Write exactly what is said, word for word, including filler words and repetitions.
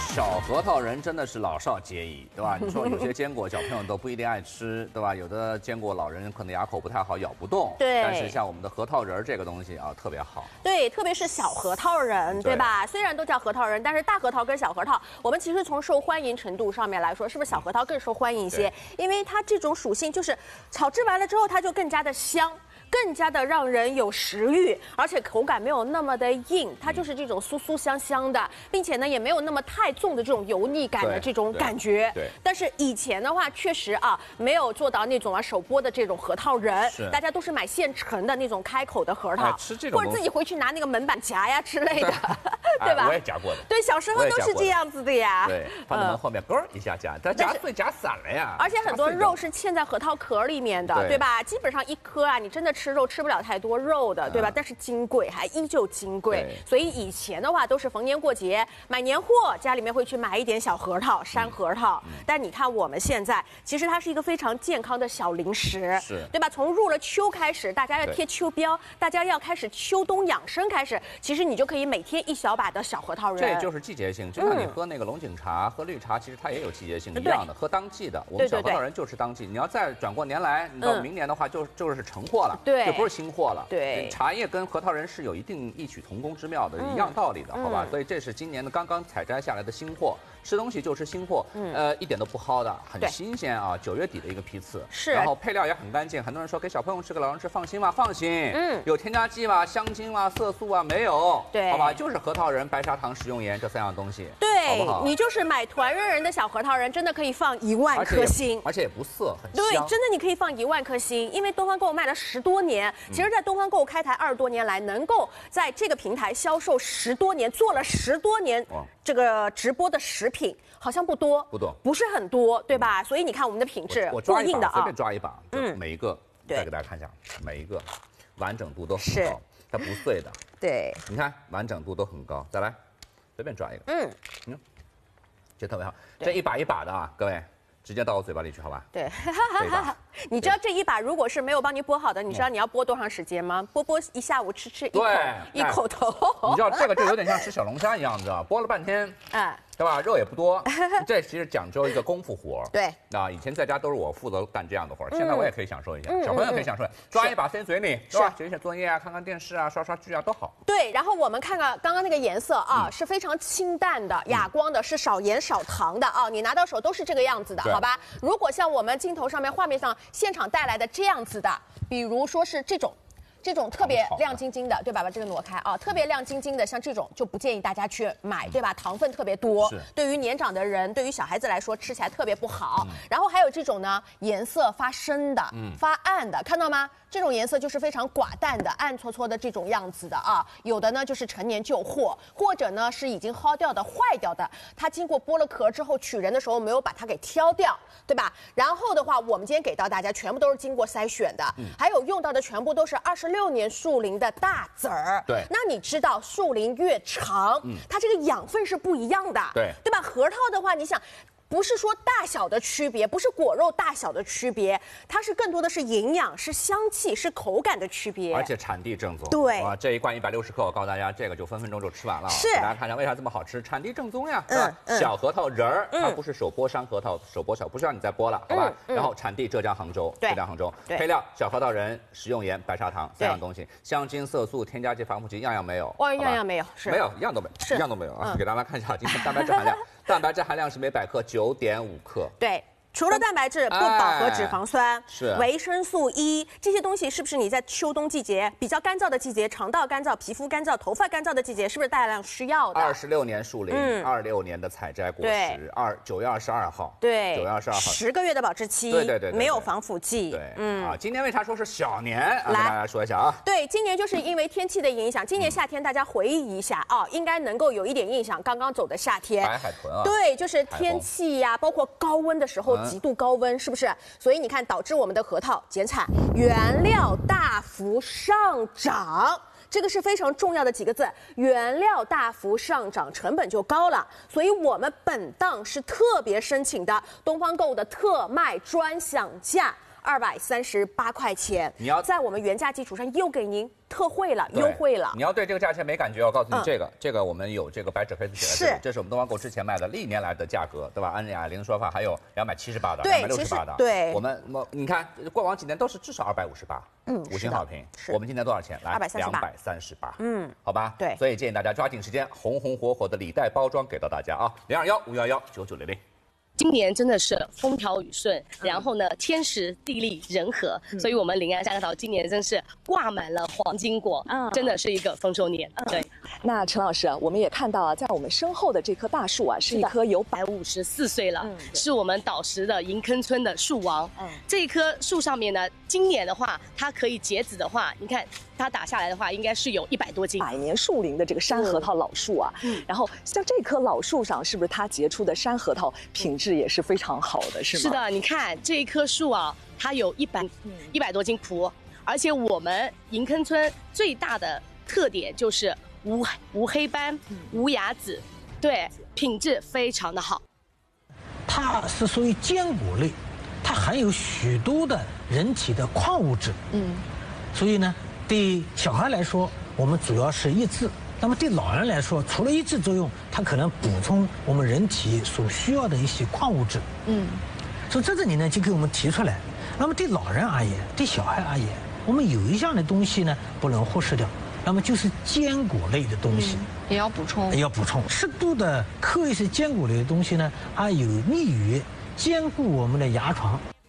小核桃仁真的是老少皆宜，对吧？你说有些坚果小朋友都不一定爱吃，对吧？有的坚果老人可能牙口不太好，咬不动。 对。 但是像我们的核桃仁这个东西啊，特别好。 对，特别是小核桃仁，对吧？虽然都叫核桃仁，但是大核桃跟小核桃，我们其实从受欢迎程度上面来说，是不是小核桃更受欢迎一些？因为它这种属性就是炒制完了之后，它就更加的香。 更加的让人有食欲，而且口感没有那么的硬，它就是这种酥酥香香的，并且呢也没有那么太重的这种油腻感的这种感觉。对。但是以前的话，确实啊没有做到那种啊手剥的这种核桃仁，大家都是买现成的那种开口的核桃， 吃这种或者自己回去拿那个门板夹呀之类的，对吧？ 我也夹过的。 对，小时候都是这样子的呀。 对，放在门后面，咯一下夹，但夹碎夹散了呀。 而且很多肉是嵌在核桃壳里面的，对吧？基本上一颗啊，你真的吃肉吃不了太。 多肉的，对吧？但是金贵，还依旧金贵。所以以前的话都是逢年过节买年货，家里面会去买一点小核桃、山核桃。但你看我们现在，其实它是一个非常健康的小零食，是对吧？从入了秋开始，大家要贴秋膘，大家要开始秋冬养生开始，其实你就可以每天一小把的小核桃仁。 这就是季节性，就像你喝那个龙井茶、喝绿茶，其实它也有季节性一样的，喝当季的。我们小核桃仁就是当季，你要再转过年来，你到明年的话就就是成货了，对，就不是新货了。 对， 茶叶跟核桃仁是有一定异曲同工之妙的，一样道理的，好吧？所以这是今年的刚刚采摘下来的新货，吃东西就吃新货，呃，一点都不薅的，很新鲜啊！九月底的一个批次，是，然后配料也很干净。很多人说给小朋友吃、给老人吃，放心吗？放心，嗯，有添加剂吗？香精吗？色素啊？没有，对，好吧？就是核桃仁、白砂糖、食用盐这三样东西， 对， 好不好？ 你就是买团圆仁的小核桃仁，真的可以放一万颗星， 而且也不涩，很对，真的你可以放一万颗星，因为东方购卖了十多年，其实，在东方购开台二十多年来，能够在这个平台销售十多年，做了十多年这个直播的食品，好像不多， 不多， 不是很多，对吧？所以你看我们的品质过硬的啊， 随便抓一把，嗯，每一个再给大家看一下，每一个完整度都很高，它不碎的，对，你看完整度都很高，再来，随便抓一个，嗯，嗯，这特别好，这一把一把的啊，各位。 直接到我嘴巴里去，好吧？对， 你知道这一把如果是没有帮你剥好的，你知道你要剥多长时间吗？剥剥一下午，吃吃一口一口头。 你知道这个就有点像吃小龙虾一样，你知道剥了半天，哎，对吧？肉也不多，这其实讲究一个功夫活。对，啊，以前在家都是我负责干这样的活，现在我也可以享受一下，小朋友可以享受，抓一把塞嘴里，是吧？写一写作业啊，看看电视啊，刷刷剧啊，都好。对，然后我们看看刚刚那个颜色啊，是非常清淡的、哑光的，是少盐少糖的啊，你拿到手都是这个样子的。 好吧，如果像我们镜头上面、画面上现场带来的这样子的，比如说是这种。 这种特别亮晶晶的，对吧？把这个挪开啊，特别亮晶晶的，像这种就不建议大家去买，对吧？糖分特别多，对于年长的人，对于小孩子来说，吃起来特别不好。嗯、然后还有这种呢，颜色发深的、嗯、发暗的，看到吗？这种颜色就是非常寡淡的、暗搓搓的这种样子的啊。有的呢就是陈年旧货，或者呢是已经薅掉的、坏掉的，它经过剥了壳之后取人的时候没有把它给挑掉，对吧？然后的话，我们今天给到大家全部都是经过筛选的，嗯、还有用到的全部都是二十。 六年树龄的大籽儿，对，那你知道树龄越长，嗯，它这个养分是不一样的，对，对吧？核桃的话，你想。 不是说大小的区别，不是果肉大小的区别，它是更多的是营养、是香气、是口感的区别，而且产地正宗。对，哇，这一罐一百六十克，我告诉大家，这个就分分钟就吃完了。是，给大家看一下为啥这么好吃，产地正宗呀，是吧？嗯、小核桃仁儿，它不是手剥山核桃，手剥小，不需要你再剥了，好吧？嗯、然后产地浙江杭州，浙江杭州，配料小核桃仁、食用盐、白砂糖三样东西，香精、色素、添加剂、防腐剂样样没有。哇，样样没有，是没有，一样都没有，一样都没有啊！给大家看一下今天蛋白质含量。 蛋白质含量是每百克九点五克。对，除了蛋白质，不饱和脂肪酸、是维生素 E 这些东西，是不是你在秋冬季节比较干燥的季节，肠道干燥、皮肤干燥、头发干燥的季节，是不是大量需要的？二十六年树龄，二六年的采摘果实，二九月二十二号，对，九月二十二号，十个月的保质期，对对对，没有防腐剂。对，嗯啊，今年为啥说是小年？来跟大家说一下啊。对，今年就是因为天气的影响，今年夏天大家回忆一下啊，应该能够有一点印象。刚刚走的夏天，白海豚啊，对，就是天气呀，包括高温的时候。 极度高温是不是？所以你看，导致我们的核桃减产，原料大幅上涨。这个是非常重要的几个字，原料大幅上涨，成本就高了。所以我们本档是特别申请的东方购的特卖专享价。二百三十八块钱，你要在我们原价基础上又给您特惠了，优惠了。 你要对这个价钱没感觉，我告诉你，这个、嗯、这个我们有这个白纸黑字写的， 是， 这是我们东方购之前卖的历年来的价格，对吧？按雅玲的说法，还有两百七十八的， 两百六十八的， 对， 我们我你看过往几年都是至少二百五十八，嗯，五星好评。我们今年多少钱？来，两百三十八，嗯，好吧， 对， 所以建议大家抓紧时间，红红火火的礼袋包装给到大家啊，零二幺五幺幺九九零零。 今年真的是风调雨顺，然后呢，天时地利人和，嗯、所以我们临安沙核桃今年真是挂满了黄金果，嗯，真的是一个丰收年。嗯、对， 那陈老师啊，我们也看到啊，在我们身后的这棵大树啊，是一棵有百五十四岁了，嗯、是我们岛石的银坑村的树王。嗯，这一棵树上面呢，今年的话，它可以结籽的话，你看它打下来的话，应该是有一百多斤。 百年树龄的这个山核桃老树啊，嗯，然后像这棵老树上，是不是它结出的山核桃品质也是非常好的，是吗？ 是的，你看这一棵树啊，它有一百一百多斤蒲，而且我们银坑村最大的特点就是无无黑斑、无芽籽，对，品质非常的好。 它是属于坚果类，它含有许多的人体的矿物质，嗯，所以呢，对小孩来说，我们主要是益智。那么对老人来说，除了益智作用，它可能补充我们人体所需要的一些矿物质。嗯，所以在这里呢，就给我们提出来。那么对老人而言，对小孩而言，我们有一项的东西呢，不能忽视掉，那么就是坚果类的东西， 嗯、也要补充。 也要补充适度的嗑一些坚果类的东西呢，它有利于兼顾我们的牙床。